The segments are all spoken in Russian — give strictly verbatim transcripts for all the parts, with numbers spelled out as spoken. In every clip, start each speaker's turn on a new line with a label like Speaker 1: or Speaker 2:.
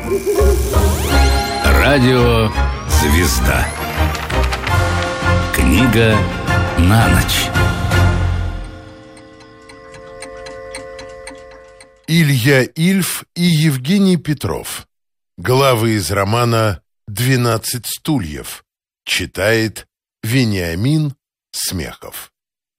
Speaker 1: Радио «Звезда». Книга на ночь.
Speaker 2: Илья Ильф и Евгений Петров. Главы из романа «Двенадцать стульев». Читает Вениамин Смехов.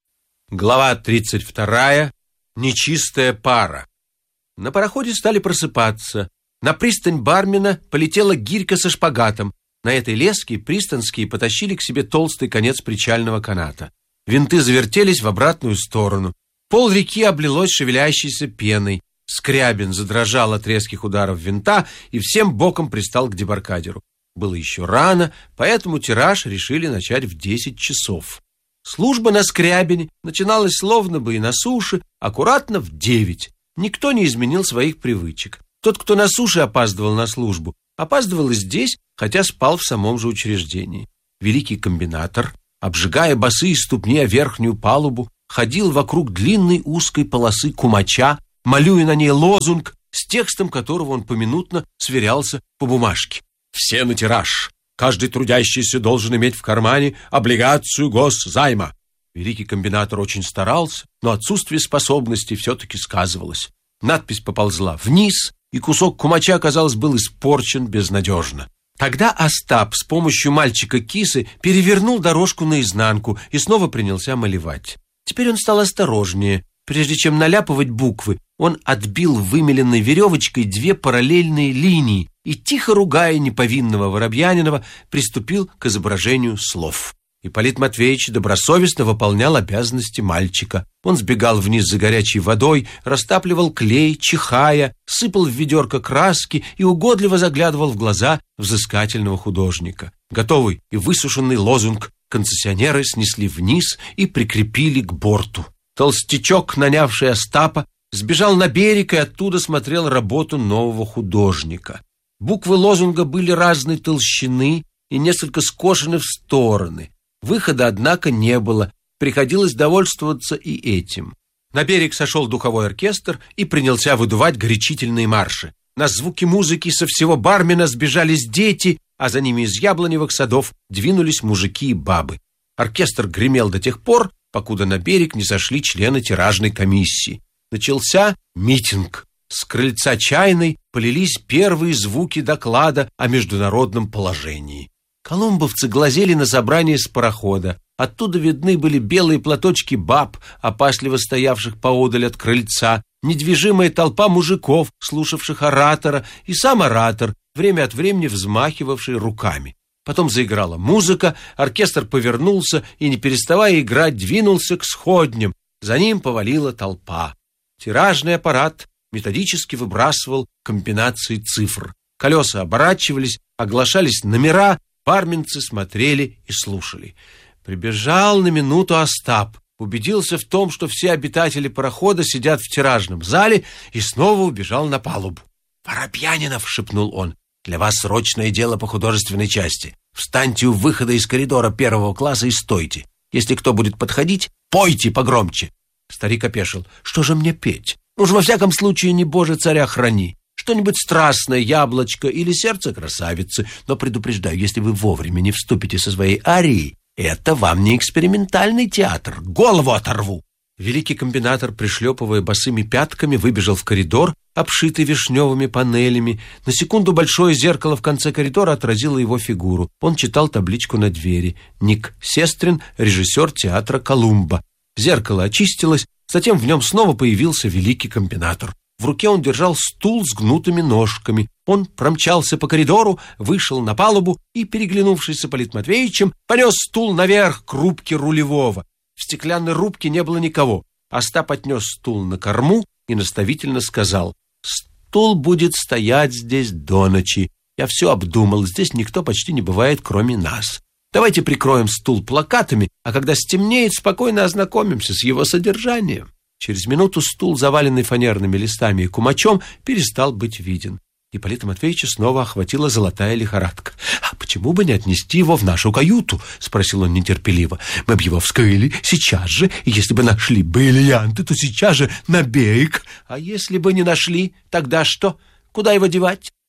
Speaker 3: Глава тридцать вторая. Нечистая пара. На пароходе стали просыпаться. На пристань Бармина полетела гирька со шпагатом. На этой леске пристанские потащили к себе толстый конец причального каната. Винты завертелись в обратную сторону. Пол реки облилось шевелящейся пеной. Скрябин задрожал от резких ударов винта и всем боком пристал к дебаркадеру. Было еще рано, поэтому тираж решили начать в десять часов. Служба на Скрябине начиналась словно бы и на суше, аккуратно в девять. Никто не изменил своих привычек. Тот, кто на суше опаздывал на службу, опаздывал и здесь, хотя спал в самом же учреждении. Великий комбинатор, обжигая босые ступни о верхнюю палубу, ходил вокруг длинной узкой полосы кумача, малюя на ней лозунг, с текстом которого он поминутно сверялся по бумажке. «Все на тираж! Каждый трудящийся должен иметь в кармане облигацию госзайма». Великий комбинатор очень старался, но отсутствие способностей все-таки сказывалось. Надпись поползла вниз, и кусок кумача, казалось, был испорчен безнадежно. Тогда Остап с помощью мальчика Кисы перевернул дорожку наизнанку и снова принялся малевать. Теперь он стал осторожнее. Прежде чем наляпывать буквы, он отбил вымеленной веревочкой две параллельные линии и, тихо ругая неповинного Воробьянинова, приступил к изображению слов. Ипполит Матвеевич добросовестно выполнял обязанности мальчика. Он сбегал вниз за горячей водой, растапливал клей, чихая, сыпал в ведерко краски и угодливо заглядывал в глаза взыскательного художника. Готовый и высушенный лозунг концессионеры снесли вниз и прикрепили к борту. Толстячок, нанявший Остапа, сбежал на берег и оттуда смотрел работу нового художника. Буквы лозунга были разной толщины и несколько скошены в стороны. Выхода, однако, не было. Приходилось довольствоваться и этим. На берег сошел духовой оркестр и принялся выдувать горячительные марши. На звуки музыки со всего Бармина сбежались дети, а за ними из яблоневых садов двинулись мужики и бабы. Оркестр гремел до тех пор, покуда на берег не сошли члены тиражной комиссии. Начался митинг. С крыльца чайной полились первые звуки доклада о международном положении. Колумбовцы глазели на собрание с парохода. Оттуда видны были белые платочки баб, опасливо стоявших поодаль от крыльца, недвижимая толпа мужиков, слушавших оратора, и сам оратор, время от времени взмахивавший руками. Потом заиграла музыка, оркестр повернулся и, не переставая играть, двинулся к сходням. За ним повалила толпа. Тиражный аппарат методически выбрасывал комбинации цифр. Колеса оборачивались, оглашались номера, барменцы смотрели и слушали. Прибежал на минуту Остап, убедился в том, что все обитатели парохода сидят в тиражном зале, и снова убежал на палубу. «Воробьянинов!» — шепнул он. «Для вас срочное дело по художественной части. Встаньте у выхода из коридора первого класса и стойте. Если кто будет подходить, пойте погромче». Старик опешил. «Что же мне петь? Уж во всяком случае не Боже царя храни. Что-нибудь страстное, яблочко или сердце красавицы. Но предупреждаю, если вы вовремя не вступите со своей арией, это вам не экспериментальный театр. Голову оторву». Великий комбинатор, пришлепывая босыми пятками, выбежал в коридор, обшитый вишневыми панелями. На секунду большое зеркало в конце коридора отразило его фигуру. Он читал табличку на двери. Ник Сестрин, режиссер театра «Колумба». Зеркало очистилось, затем в нем снова появился великий комбинатор. В руке он держал стул с гнутыми ножками. Он промчался по коридору, вышел на палубу и, переглянувшись с Ипполитом Матвеевичем, понес стул наверх к рубке рулевого. В стеклянной рубке не было никого. Остап отнес стул на корму и наставительно сказал: «Стул будет стоять здесь до ночи. Я все обдумал, здесь никто почти не бывает, кроме нас. Давайте прикроем стул плакатами, а когда стемнеет, спокойно ознакомимся с его содержанием». Через минуту стул, заваленный фанерными листами и кумачом, перестал быть виден. Ипполита Матвеевича снова охватила золотая лихорадка. «А почему бы не отнести его в нашу каюту?» — спросил он нетерпеливо. «Мы бы его вскрыли сейчас же, и если бы нашли бриллианты, то сейчас же на берег. А если бы не нашли, тогда что? Куда его девать?»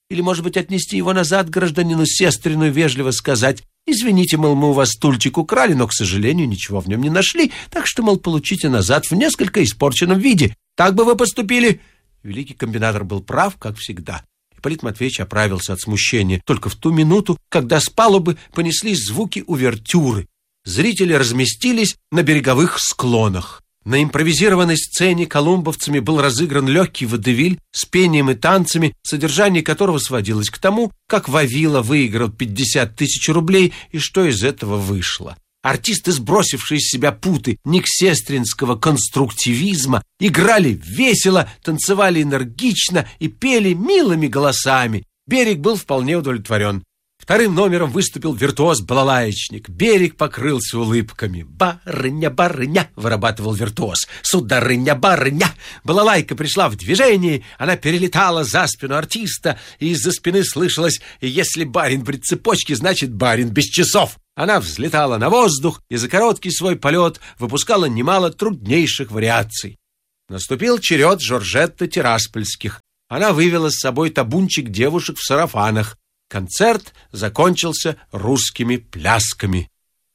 Speaker 3: Или, может быть, отнести его назад гражданину Сестрину и вежливо сказать: извините, мол, мы у вас стульчик украли, но, к сожалению, ничего в нем не нашли, так что, мол, получите назад в несколько испорченном виде. Так бы вы поступили. Великий комбинатор был прав, как всегда. Ипполит Матвеевич оправился от смущения только в ту минуту, когда с палубы понеслись звуки увертюры. Зрители разместились на береговых склонах. На импровизированной сцене колумбовцами был разыгран легкий водевиль с пением и танцами, содержание которого сводилось к тому, как Вавила выиграл пятьдесят тысяч рублей и что из этого вышло. Артисты, сбросившие с себя путы никсестринского конструктивизма, играли весело, танцевали энергично и пели милыми голосами. Берег был вполне удовлетворен. Вторым номером выступил виртуоз-балалаечник. Берег покрылся улыбками. «Барыня, барыня!» — вырабатывал виртуоз. «Сударыня, барыня!» Балалайка пришла в движение, она перелетала за спину артиста, и из-за спины слышалось: «Если барин при цепочке, значит барин без часов». Она взлетала на воздух и за короткий свой полет выпускала немало труднейших вариаций. Наступил черед Жоржетты Тираспольских. Она вывела с собой табунчик девушек в сарафанах. Концерт закончился русскими плясками.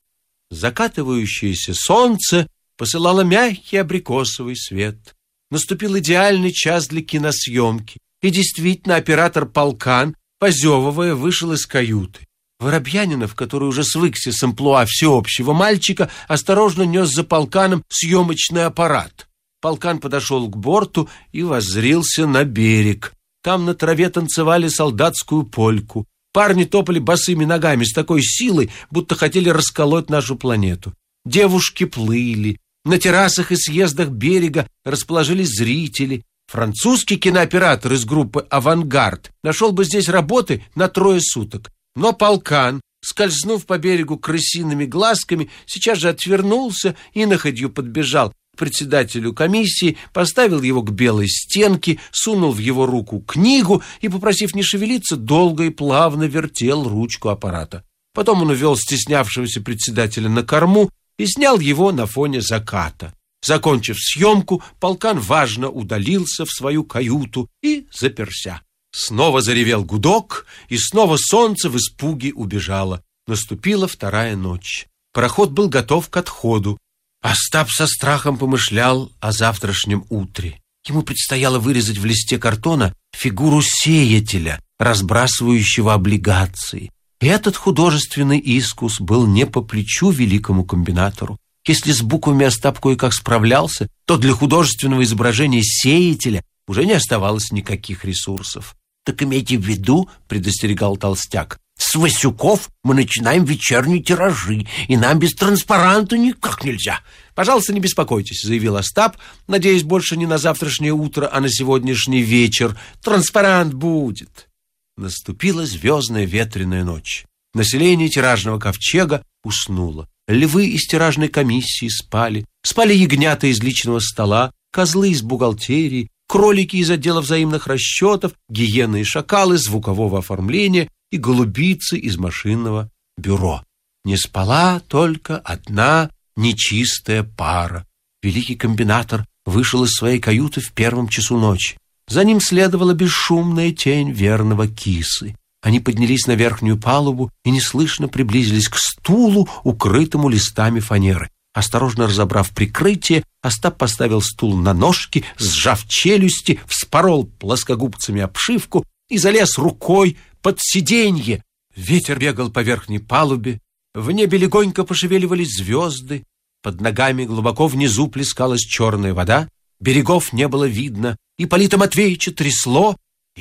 Speaker 3: Закатывающееся солнце посылало мягкий абрикосовый свет. Наступил идеальный час для киносъемки. И действительно, оператор Полкан, позевывая, вышел из каюты. Воробьянинов, который уже свыкся с амплуа всеобщего мальчика, осторожно нес за Полканом съемочный аппарат. Полкан подошел к борту и воззрился на берег. Там на траве танцевали солдатскую польку. Парни топали босыми ногами с такой силой, будто хотели расколоть нашу планету. Девушки плыли. На террасах и съездах берега расположились зрители. Французский кинооператор из группы «Авангард» нашел бы здесь работы на трое суток. Но Полкан, скользнув по берегу крысиными глазками, сейчас же отвернулся и находью подбежал к председателю комиссии, поставил его к белой стенке, сунул в его руку книгу и, попросив не шевелиться, долго и плавно вертел ручку аппарата. Потом он увел стеснявшегося председателя на корму и снял его на фоне заката. Закончив съемку, Полкан важно удалился в свою каюту и заперся. Снова заревел гудок, и снова солнце в испуге убежало. Наступила вторая ночь. Пароход был готов к отходу. Остап со страхом помышлял о завтрашнем утре. Ему предстояло вырезать в листе картона фигуру сеятеля, разбрасывающего облигации. И этот художественный искус был не по плечу великому комбинатору. Если с буквами Остап кое-как справлялся, то для художественного изображения сеятеля уже не оставалось никаких ресурсов. «Так имейте в виду, — предостерегал толстяк, — с Васюков мы начинаем вечерние тиражи, и нам без транспаранта никак нельзя». «Пожалуйста, не беспокойтесь, — заявил Остап, надеясь больше не на завтрашнее утро, а на сегодняшний вечер. Транспарант будет». Наступила звездная ветреная ночь. Население тиражного ковчега уснуло. Львы из тиражной комиссии спали. Спали ягнята из личного стола, козлы из бухгалтерии, кролики из отдела взаимных расчетов, гиены и шакалы звукового оформления и голубицы из машинного бюро. Не спала только одна нечистая пара. Великий комбинатор вышел из своей каюты в первом часу ночи. За ним следовала бесшумная тень верного кисы. Они поднялись на верхнюю палубу и неслышно приблизились к стулу, укрытому листами фанеры. Осторожно разобрав прикрытие, Остап поставил стул на ножки, сжав челюсти, вспорол плоскогубцами обшивку и залез рукой под сиденье. Ветер бегал по верхней палубе, в небе легонько пошевеливались звезды, под ногами глубоко внизу плескалась черная вода, берегов не было видно, Ипполита Матвеевича трясло.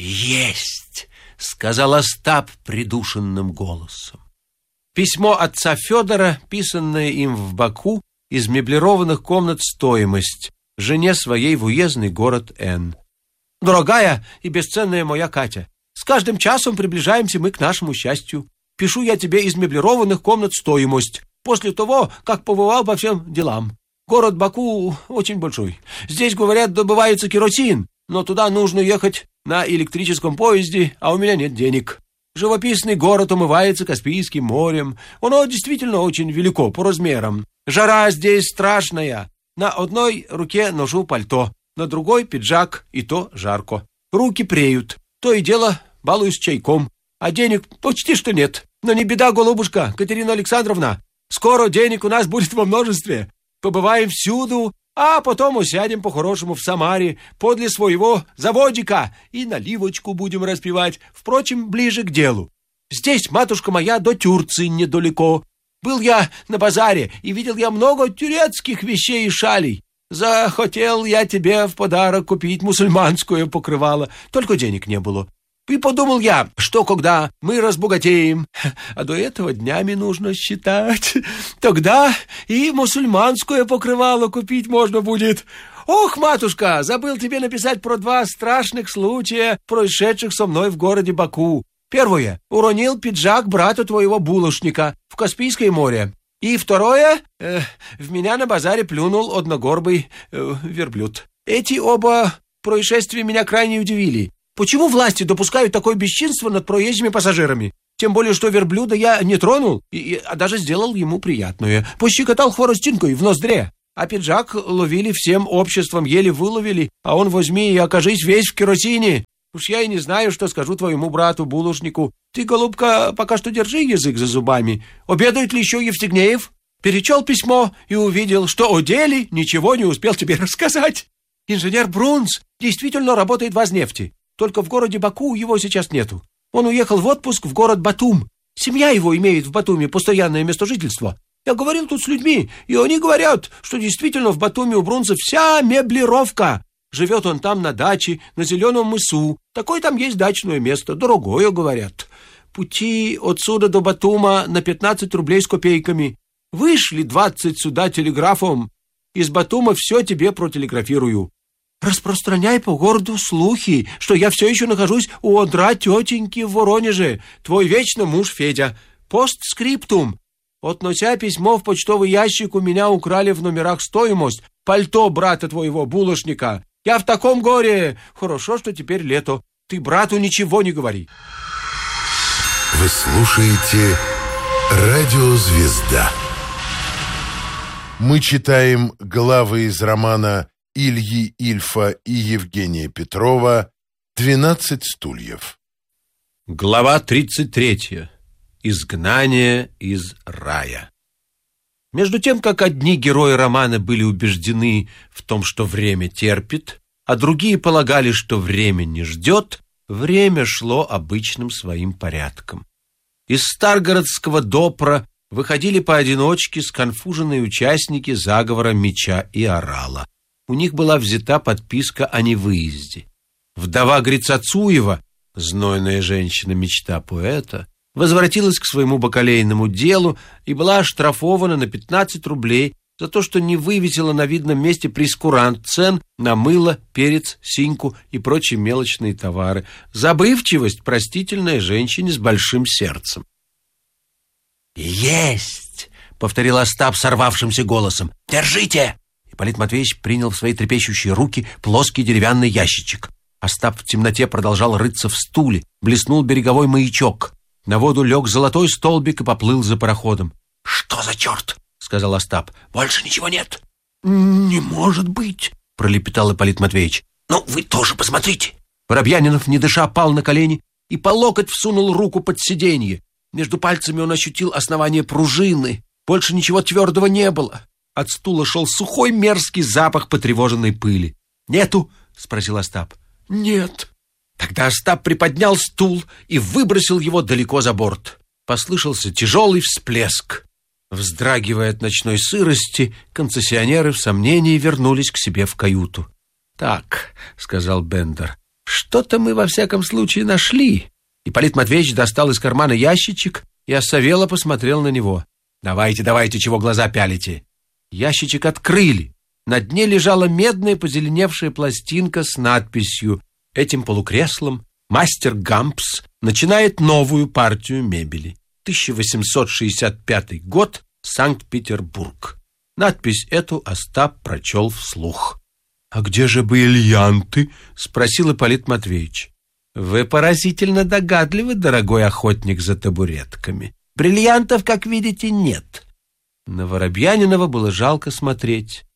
Speaker 3: «Есть!» — сказал Остап придушенным голосом. Письмо отца Федора, писанное им в Баку, из меблированных комнат стоимость, жене своей в уездный город Н. «Дорогая и бесценная моя Катя, с каждым часом приближаемся мы к нашему счастью. Пишу я тебе из меблированных комнат стоимость, после того, как побывал по всем делам. Город Баку очень большой. Здесь, говорят, добывается керосин, но туда нужно ехать на электрическом поезде, а у меня нет денег. Живописный город умывается Каспийским морем. Оно действительно очень велико по размерам. Жара здесь страшная. На одной руке ношу пальто, на другой пиджак, и то жарко. Руки преют. То и дело балуюсь чайком, а денег почти что нет. Но не беда, голубушка, Катерина Александровна. Скоро денег у нас будет во множестве. Побываем всюду, а потом усядем по-хорошему в Самаре подле своего заводика и наливочку будем распивать, впрочем, ближе к делу. Здесь, матушка моя, до Тюрции недалеко. Был я на базаре и видел я много турецких вещей и шалей. Захотел я тебе в подарок купить мусульманское покрывало, только денег не было. И подумал я, что когда мы разбогатеем, а до этого днями нужно считать, тогда и мусульманское покрывало купить можно будет. Ох, матушка, забыл тебе написать про два страшных случая, происшедших со мной в городе Баку. Первое. Уронил пиджак брата твоего булочника в Каспийское море. И второе. Э, в меня на базаре плюнул одногорбый э, верблюд. Эти оба происшествия меня крайне удивили. Почему власти допускают такое бесчинство над проезжими пассажирами? Тем более, что верблюда я не тронул, и, а даже сделал ему приятное. Пощекотал хворостинкой в ноздре. А пиджак ловили всем обществом, еле выловили, а он возьми и окажись весь в керосине. Уж я и не знаю, что скажу твоему брату-булочнику. Ты, голубка, пока что держи язык за зубами. Обедает ли еще Евстигнеев? Перечел письмо и увидел, что о деле ничего не успел тебе рассказать. Инженер Брунс действительно работает в Азнефти. Только в городе Баку его сейчас нету. Он уехал в отпуск в город Батум. Семья его имеет в Батуме постоянное место жительства. Я говорил тут с людьми, и они говорят, что действительно в Батуме у Брунса вся меблировка. Живет он там на даче, на Зеленом мысу. Такое там есть дачное место, дорогое, говорят. Пути отсюда до Батума на пятнадцать рублей с копейками. Вышли двадцать сюда телеграфом. Из Батума все тебе протелеграфирую. Распространяй по городу слухи, что я все еще нахожусь у одра тетеньки в Воронеже. Твой вечно муж Федя. Постскриптум. Относя письмо в почтовый ящик, у меня украли в номерах стоимость. Пальто брата твоего булочника. Я в таком горе. Хорошо, что теперь лето. Ты брату ничего не говори.
Speaker 2: Вы слушаете «Радио Звезда». Мы читаем главы из романа Ильи Ильфа и Евгения Петрова «Двенадцать стульев».
Speaker 3: Глава тридцать третья. Изгнание из рая. Между тем, как одни герои романа были убеждены в том, что время терпит, а другие полагали, что время не ждет, время шло обычным своим порядком. Из Старгородского допра выходили поодиночке сконфуженные участники заговора Меча и Орала. У них была взята подписка о невыезде. Вдова Грицацуева, знойная женщина-мечта поэта, возвратилась к своему бакалейному делу и была оштрафована на пятнадцать рублей за то, что не вывесила на видном месте прейскурант цен на мыло, перец, синьку и прочие мелочные товары. Забывчивость простительной женщине с большим сердцем. «Есть!» — повторил Остап сорвавшимся голосом. «Держите!» Ипполит Матвеевич принял в свои трепещущие руки плоский деревянный ящичек. Остап в темноте продолжал рыться в стуле. Блеснул береговой маячок. На воду лег золотой столбик и поплыл за пароходом. «Что за черт?» — сказал Остап. «Больше ничего нет». «Не может быть», — пролепетал Ипполит Матвеевич. «Ну, вы тоже посмотрите». Воробьянинов, не дыша, пал на колени и по локоть всунул руку под сиденье. Между пальцами он ощутил основание пружины. Больше ничего твердого не было. От стула шел сухой мерзкий запах потревоженной пыли. «Нету?» — спросил Остап. «Нет». Тогда Остап приподнял стул и выбросил его далеко за борт. Послышался тяжелый всплеск. Вздрагивая от ночной сырости, концессионеры в сомнении вернулись к себе в каюту. «Так», — сказал Бендер, — «что-то мы во всяком случае нашли». Ипполит Матвеевич достал из кармана ящичек и осовело посмотрел на него. «Давайте, давайте, чего глаза пялите?» Ящичек открыли. На дне лежала медная позеленевшая пластинка с надписью: «Этим полукреслом мастер Гампс начинает новую партию мебели. тысяча восемьсот шестьдесят пятый год, Санкт-Петербург». Надпись эту Остап прочел вслух. «А где же бриллианты?» — спросил Ипполит Матвеевич. «Вы поразительно догадливы, дорогой охотник за табуретками. Бриллиантов, как видите, нет». На Воробьянинова было жалко смотреть.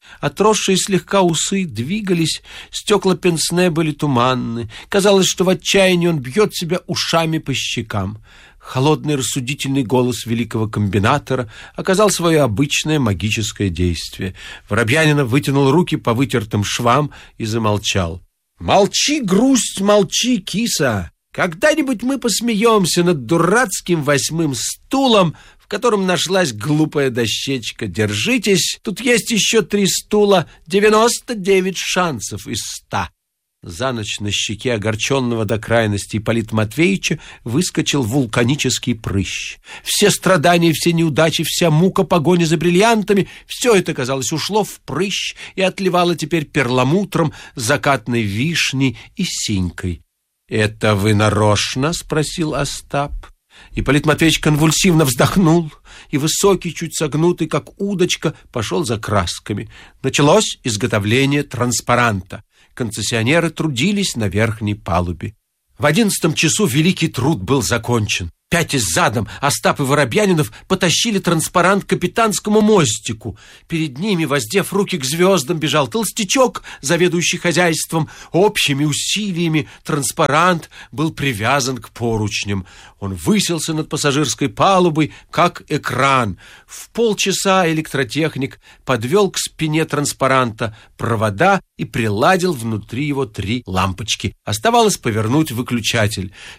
Speaker 3: Отросшие слегка усы двигались, стекла пенсне были туманны. Казалось, что в отчаянии он бьет себя ушами по щекам. Холодный рассудительный голос великого комбинатора оказал свое обычное магическое действие. Воробьянинов вытянул руки по вытертым швам и замолчал. «Молчи, грусть, молчи, киса! Когда-нибудь мы посмеемся над дурацким восьмым стулом, в котором нашлась глупая дощечка. Держитесь, тут есть еще три стула, девяносто девять шансов из ста». За ночь на щеке огорченного до крайности Ипполита Матвеевича выскочил вулканический прыщ. Все страдания, все неудачи, вся мука погони за бриллиантами — все это, казалось, ушло в прыщ и отливало теперь перламутром, закатной вишней и синькой. «Это вы нарочно?» — спросил Остап. Ипполит Матвеевич конвульсивно вздохнул и, высокий, чуть согнутый, как удочка, пошел за красками. Началось изготовление транспаранта. Концессионеры трудились на верхней палубе. В одиннадцатом часу великий труд был закончен. Пятясь задом, Остап и Воробьянинов потащили транспарант к капитанскому мостику. Перед ними, воздев руки к звездам, бежал толстячок, заведующий хозяйством. Общими усилиями транспарант был привязан к поручням. Он высился над пассажирской палубой, как экран. В полчаса электротехник подвел к спине транспаранта провода и приладил внутри его три лампочки. Оставалось повернуть выключатель.